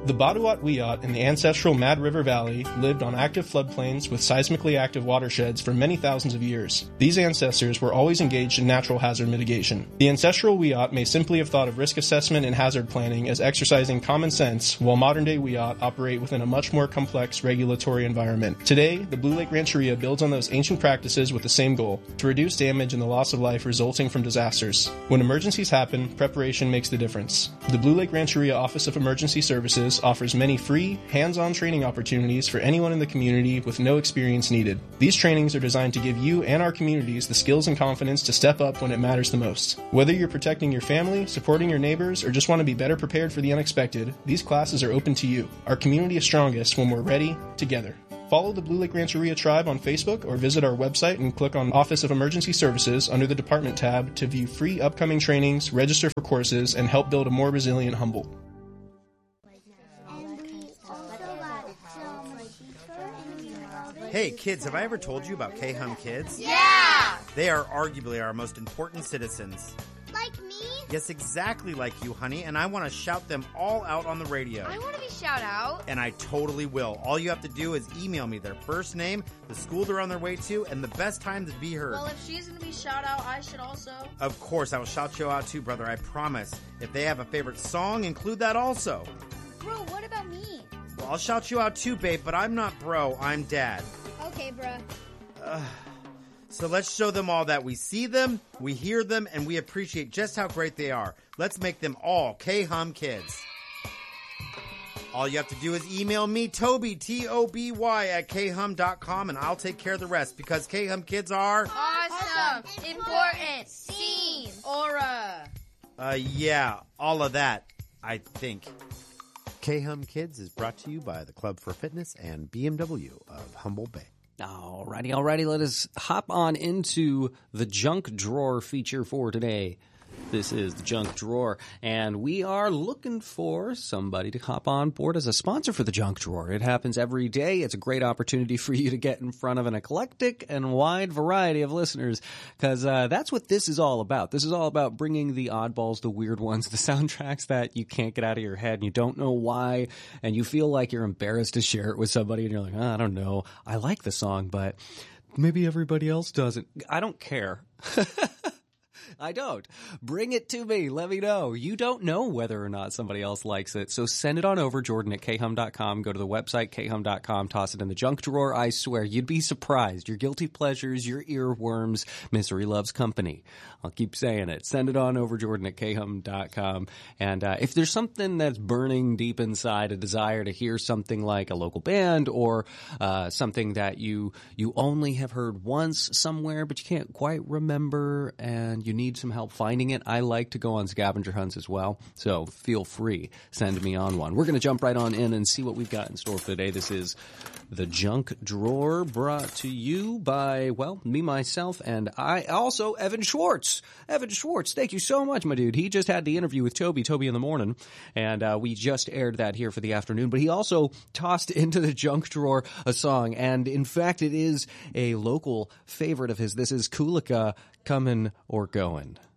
The Baduat Wiyot in the ancestral Mad River Valley lived on active floodplains with seismically active watersheds for many thousands of years. These ancestors were always engaged in natural hazard mitigation. The ancestral Wiyot may simply have thought of risk assessment and hazard planning as exercising common sense, while modern-day Wiyot operate within a much more complex regulatory environment. Today, the Blue Lake Rancheria builds on those ancient practices with the same goal: to reduce damage and the loss of life resulting from disasters. When emergencies happen, preparation makes the difference. The Blue Lake Rancheria Office of Emergency Services offers many free, hands-on training opportunities for anyone in the community with no experience needed. These trainings are designed to give you and our communities the skills and confidence to step up when it matters the most. Whether you're protecting your family, supporting your neighbors, or just want to be better prepared for the unexpected, these classes are open to you. Our community is strongest when we're ready, together. Follow the Blue Lake Rancheria Tribe on Facebook or visit our website and click on Office of Emergency Services under the Department tab to view free upcoming trainings, register for courses, and help build a more resilient Humboldt. Hey kids, have I ever told you about K-Hum Kids? Yeah! They are arguably our most important citizens. Like me? Yes, exactly like you, honey, and I want to shout them all out on the radio. I want to be shout out. And I totally will. All you have to do is email me their first name, the school they're on their way to, and the best time to be heard. Well, if she's going to be shout out, I should also. Of course, I will shout you out too, brother, I promise. If they have a favorite song, include that also. Bro, what about me? Well, I'll shout you out too, babe, but I'm not bro, I'm dad. Okay, bruh. So let's show them all that we see them, we hear them, and we appreciate just how great they are. Let's make them all K-Hum Kids. All you have to do is email me, Toby, T-O-B-Y, at khum.com, and I'll take care of the rest, because K-Hum Kids are... Awesome! Important! Seen! Aura! Yeah, all of that, I think. K-Hum Kids is brought to you by the Club for Fitness and BMW of Humboldt Bay. Alrighty, let us hop on into the junk drawer feature for today. This is the Junk Drawer, and we are looking for somebody to hop on board as a sponsor for the Junk Drawer. It happens every day. It's a great opportunity for you to get in front of an eclectic and wide variety of listeners, because that's what this is all about. This is all about bringing the oddballs, the weird ones, the soundtracks that you can't get out of your head and you don't know why, and you feel like you're embarrassed to share it with somebody, and you're like, I don't know. I like the song, but maybe everybody else doesn't. I don't care. I don't. Bring it to me. Let me know. You don't know whether or not somebody else likes it. So send it on over, Jordan at khum.com. Go to the website, khum.com. Toss it in the junk drawer. I swear, you'd be surprised. Your guilty pleasures, your earworms. Misery loves company. I'll keep saying it. Send it on over, Jordan at khum.com. And if there's something that's burning deep inside, a desire to hear something like a local band or something that you only have heard once somewhere, but you can't quite remember, and you need some help finding it, I like to go on scavenger hunts as well, so feel free, send me on one. We're going to jump right on in and see what we've got in store for today. This is the Junk Drawer, brought to you by, well, me, myself, and I, also Evan Schwartz. Evan Schwartz, thank you so much, my dude. He just had the interview with Toby in the morning, and we just aired that here for the afternoon, but he also tossed into the Junk Drawer a song, and in fact, it is a local favorite of his. This is Kulika, Comin' or Goin'.